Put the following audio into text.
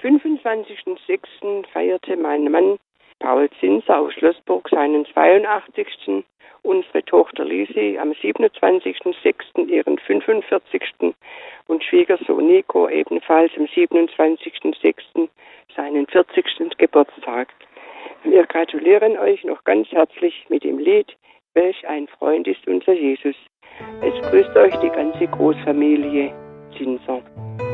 25.06. feierte mein Mann Paul Zinser aus Schlossburg seinen 82. Unsere Tochter Lisi am 27.06. ihren 45. und Schwiegersohn Nico ebenfalls am 27.06. seinen 40. Geburtstag. Wir gratulieren euch noch ganz herzlich mit dem Lied Welch ein Freund ist unser Jesus. Es grüßt euch die ganze Großfamilie Zinser.